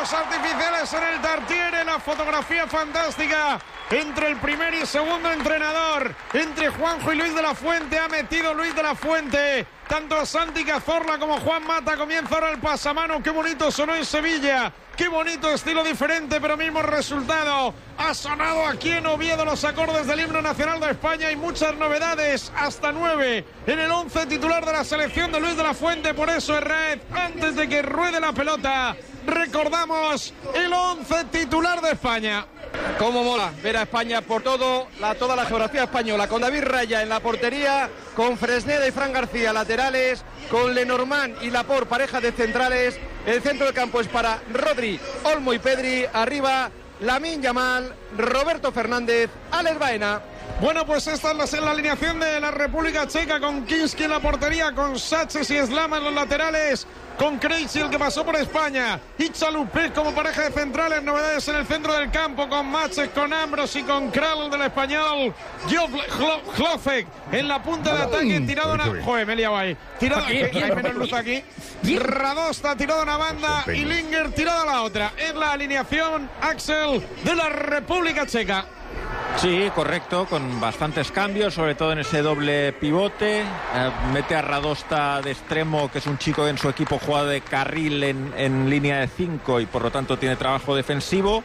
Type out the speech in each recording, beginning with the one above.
fuegos artificiales en el Tartiere, la fotografía fantástica entre el primer y segundo entrenador, entre Juanjo y Luis de la Fuente. Ha metido Luis de la Fuente tanto a Santi Cazorla como Juan Mata. Comienza ahora el pasamano. Qué bonito sonó en Sevilla, qué bonito estilo diferente, pero mismo resultado. Ha sonado aquí en Oviedo los acordes del himno nacional de España y muchas novedades, hasta 9 en el 11 titular de la selección de Luis de la Fuente. Por eso, Herrera, antes de que ruede la pelota, recordamos el 11 titular de España. Cómo mola ver a España por toda la geografía española, con David Raya en la portería, con Fresneda y Fran García laterales, con Lenormand y Laporte pareja de centrales. El centro del campo es para Rodri, Olmo y Pedri. Arriba Lamine Yamal, Roberto Fernández, Alex Baena. Bueno, pues esta es la alineación de la República Checa, con Kinski en la portería, con Sánchez y Slama en los laterales, con Krejci, el que pasó por España, y Chalupé como pareja de centrales. Novedades en el centro del campo, con Maches, con Ambros y con Kral del español. Hlofek en la punta de ataque, tirado una... Joder, me he liado ahí. Tirado aquí, hay menos luz aquí. Radosta tirado a una banda y Linger tirado a la otra. Es la alineación, Axel, de la República Checa. Sí, correcto, con bastantes cambios, sobre todo en ese doble pivote. Mete a Radosta de extremo, que es un chico que en su equipo juega de carril en línea de 5 y por lo tanto tiene trabajo defensivo.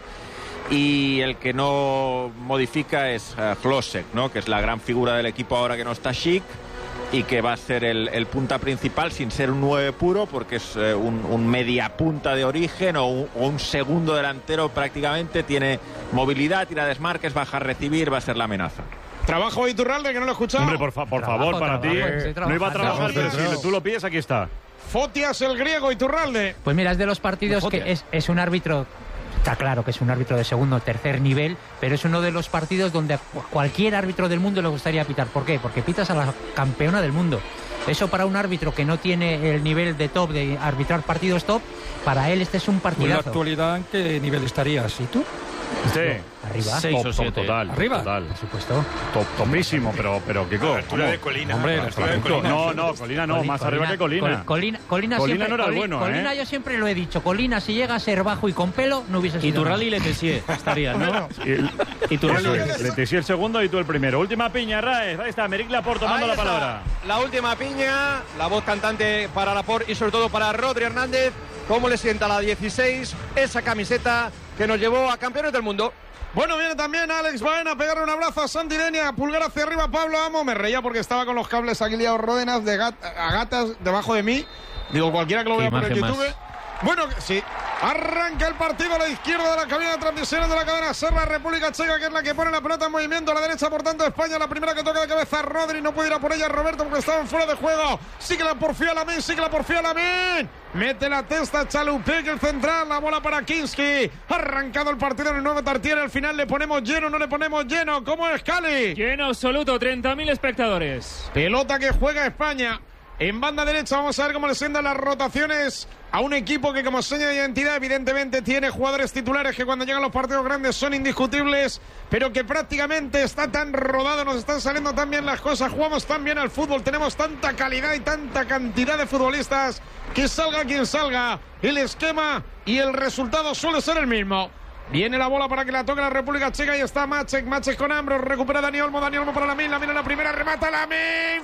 Y el que no modifica es Hlosek, ¿no? Que es la gran figura del equipo ahora que no está Schick y que va a ser el punta principal sin ser un 9 puro, porque es un media punta de origen o un segundo delantero prácticamente. Tiene movilidad, tira desmarques, baja a recibir, va a ser la amenaza. Trabajo de Iturralde, que no lo he escuchado. Hombre, por favor, para ti. No iba a trabajar, pero si tú lo pides, aquí está. Fotias el griego, Iturralde. Pues mira, es de los partidos que es un árbitro. Está claro que es un árbitro de segundo o tercer nivel, pero es uno de los partidos donde a cualquier árbitro del mundo le gustaría pitar. ¿Por qué? Porque pitas a la campeona del mundo. Eso para un árbitro que no tiene el nivel de top de arbitrar partidos top, para él este es un partidazo. ¿En la actualidad en qué nivel estarías? ¿Y tú? Sí. Arriba. 6 o 7. Total. Arriba. Total. Por supuesto. Topísimo, pero ¿qué cosa? Altura de Colina. Hombre, No, Colina no, más arriba que Colina. Colina Colina no era el bueno, Colina yo siempre lo he dicho. Colina, si llega a ser bajo y con pelo, no hubiese sido. Iturralde y Letessier estaría, ¿no? Letessier el segundo y tú el primero. Última piña, Raez. Ahí está, Meric Laporte tomando la palabra. La última piña, la voz cantante para Laporte y sobre todo para Rodri Hernández. ¿Cómo le sienta la 16 esa camiseta que nos llevó a campeones del mundo? Bueno, viene también Alex Baena a pegarle un abrazo a Santi Denia, pulgar hacia arriba Pablo Amo. Me reía porque estaba con los cables aquí liados Ródenas a gatas debajo de mí. Digo, cualquiera que lo vea por el YouTube. Bueno, sí. Arranca el partido a la izquierda de la cabina de transmisiones de la cadena SER, la República Checa, que es la que pone la pelota en movimiento. A la derecha, por tanto, España. La primera que toca de cabeza Rodri. No puede ir a por ella Roberto porque estaban fuera de juego. Sí que la porfía Lamine, sí que la porfía Lamine. Mete la testa Chalupé, que el central. La bola para Kinski. Arrancado el partido en el nuevo Tartiere. Al final le ponemos lleno, no le ponemos lleno. ¿Cómo es Cali? Lleno absoluto, 30.000 espectadores. Pelota que juega España. En banda derecha vamos a ver cómo le sientan las rotaciones a un equipo que como seña de identidad evidentemente tiene jugadores titulares que cuando llegan los partidos grandes son indiscutibles, pero que prácticamente está tan rodado, nos están saliendo tan bien las cosas, jugamos tan bien al fútbol, tenemos tanta calidad y tanta cantidad de futbolistas que salga quien salga, el esquema y el resultado suele ser el mismo. Viene la bola para que la toque la República Checa y está Maček con Ambros, recupera Dani Olmo para Lamine en la primera, remata Lamine,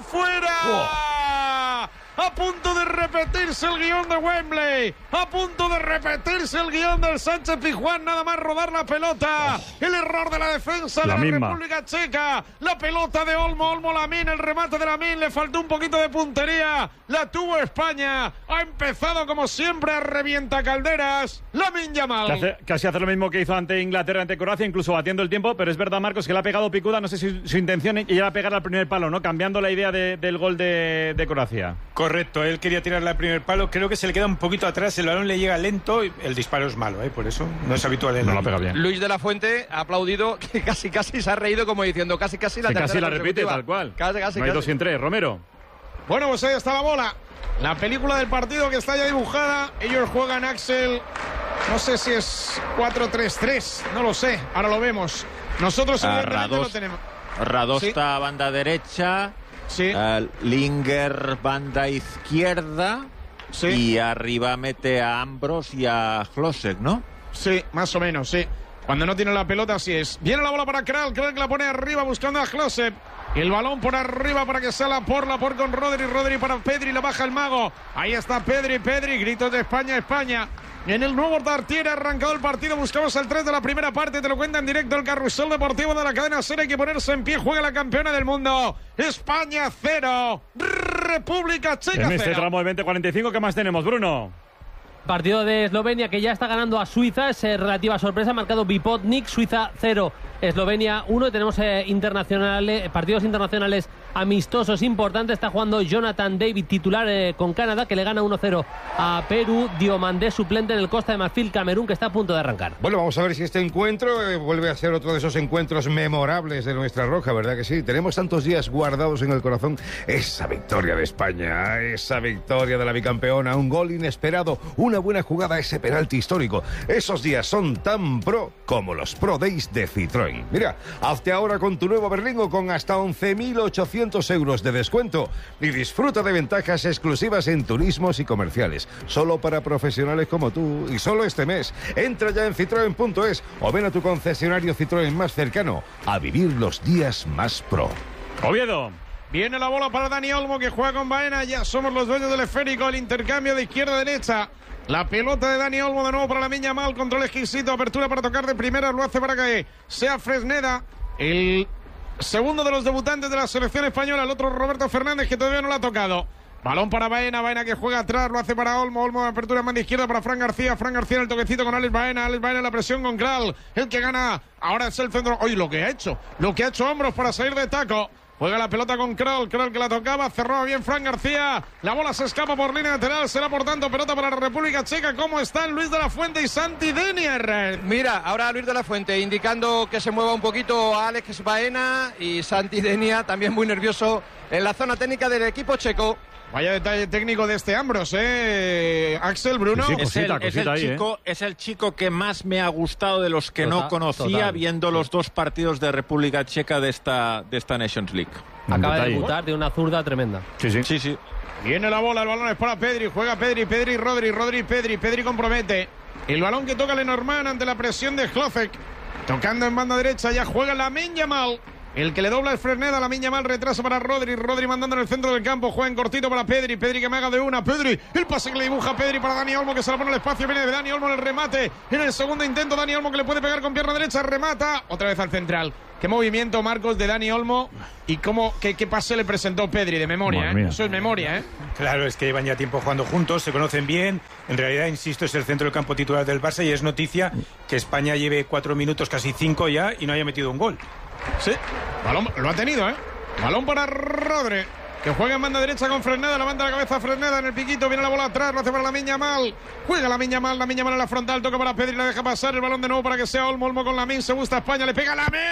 ¡fuera! A punto de repetirse el guión de Wembley, a punto de repetirse el guión del Sánchez Pizjuán, nada más rodar la pelota, el error de la defensa de la República Checa, la pelota de Olmo Lamine, el remate de Lamine, le faltó un poquito de puntería, la tuvo España, ha empezado como siempre a revienta calderas, Lamine Yamal. Casi hace lo mismo que hizo ante Inglaterra, ante Croacia, incluso batiendo el tiempo, pero es verdad, Marcos, que le ha pegado picuda, no sé si su intención era a pegar al primer palo, ¿no? Cambiando la idea del gol de Croacia. Correcto, él quería tirarle al primer palo, creo que se le queda un poquito atrás, el balón le llega lento y el disparo es malo, por eso no es habitual. No lo pega bien. Luis de la Fuente ha aplaudido, que casi se ha reído como diciendo casi la tercera. Casi la repite, tal cual. Casi. No hay 2 y 3, Romero. Bueno, pues ahí está la bola. La película del partido que está ya dibujada. Ellos juegan, Axel, no sé si es 4-3-3, no lo sé, ahora lo vemos. Nosotros lo tenemos. Radosta, ¿sí? Banda derecha. Sí. Linger, banda izquierda. Sí. Y arriba mete a Ambros y a Hlosek, ¿no? Sí, más o menos, sí. Cuando no tiene la pelota, así es. Viene la bola para Kral que la pone arriba buscando a Hlosek. El balón por arriba para que sea Lapor con Rodri para Pedri, la baja el mago. Ahí está Pedri, gritos de España. En el nuevo Tartiere ha arrancado el partido, buscamos el 3 de la primera parte, te lo cuenta en directo el Carrusel Deportivo de la cadena SER. Hay que ponerse en pie, juega la campeona del mundo. España 0, República Checa 0. En este tramo de 20-45, ¿qué más tenemos, Bruno? Partido de Eslovenia que ya está ganando a Suiza, es relativa sorpresa, marcado Vipotnik, Suiza 0, Eslovenia 1. Tenemos partidos internacionales amistosos importantes. Está jugando Jonathan David, titular con Canadá, que le gana 1-0 a Perú. Diomandé, suplente en el Costa de Marfil, Camerún, que está a punto de arrancar. Bueno, vamos a ver si este encuentro vuelve a ser otro de esos encuentros memorables de nuestra roja, ¿verdad que sí? Tenemos tantos días guardados en el corazón esa victoria de España, esa victoria de la bicampeona, un gol inesperado, una buena jugada, ese penalti histórico. Esos días son tan pro como los Pro Days de Citroën. Mira, hazte ahora con tu nuevo Berlingo con hasta 11.800 euros de descuento y disfruta de ventajas exclusivas en turismos y comerciales, solo para profesionales como tú y solo este mes. Entra ya en citroen.es o ven a tu concesionario Citroën más cercano a vivir los días más pro. Oviedo. Viene la bola para Dani Olmo, que juega con Baena. Ya somos los dueños del esférico, el intercambio de izquierda a derecha. La pelota de Dani Olmo de nuevo para Lamine Yamal, control exquisito, apertura para tocar de primera, lo hace para que sea Fresneda, el segundo de los debutantes de la selección española, el otro Roberto Fernández, que todavía no lo ha tocado. Balón para Baena que juega atrás, lo hace para Olmo de apertura en banda izquierda para Fran García en el toquecito con Alex Baena la presión con Kral, el que gana, ahora es el centro. Oye, lo que ha hecho Hombros para salir de taco. Juega la pelota con Kral que la tocaba, cerraba bien Fran García, la bola se escapa por línea lateral, será por tanto pelota para la República Checa. ¿Cómo están Luis de la Fuente y Santi Denier? Mira, ahora Luis de la Fuente indicando que se mueva un poquito a Alex Baena y Santi Denier también muy nervioso en la zona técnica del equipo checo. Vaya detalle técnico de este Ambros, Axel, Bruno. Sí, cosita ahí, es el chico que más me ha gustado de los que no conocía, viendo los dos partidos de República Checa de esta Nations League. Acaba de debutar de una zurda tremenda. Sí. Viene la bola, el balón es para Pedri, juega Pedri, Rodri, Pedri compromete. El balón que toca Lenormand ante la presión de Hlosek. Tocando en banda derecha, ya juega Lamine Yamal. El que le dobla es Fresneda, Lamine Yamal, retraso para Rodri mandando en el centro del campo, juega en cortito para Pedri que me haga de una, el pase que le dibuja Pedri para Dani Olmo, que se la pone al espacio, viene de Dani Olmo en el remate, en el segundo intento, Dani Olmo que le puede pegar con pierna derecha, remata, otra vez al central. Qué movimiento, Marcos, de Dani Olmo y qué pase le presentó Pedri, de memoria, Eso es memoria, Claro, es que llevan ya tiempo jugando juntos, se conocen bien. En realidad, insisto, es el centro del campo titular del Barça y es noticia que España lleve 4 minutos, casi 5 ya, y no haya metido un gol. Sí, balón, lo ha tenido, Balón para Rodri, que juega en banda derecha con Fresneda, levanta la cabeza Fresneda en el piquito, viene la bola atrás, lo hace para Lamine Yamal, juega Lamine Yamal en la frontal, toca para Pedri, la deja pasar, el balón de nuevo para que sea Olmo con Lamine, se gusta España, le pega Lamine.